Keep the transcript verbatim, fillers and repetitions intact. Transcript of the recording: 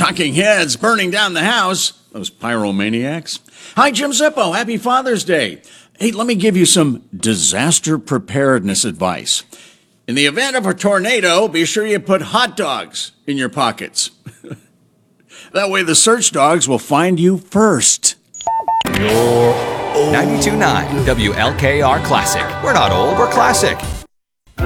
Talking heads burning down the house. Those pyromaniacs. Hi, Jim Zippo. Happy Father's Day. Hey, let me give you some disaster preparedness advice. In the event of a tornado, be sure you put hot dogs in your pockets. That way the search dogs will find you first. ninety-two point nine W L K R Classic. We're not old, we're classic.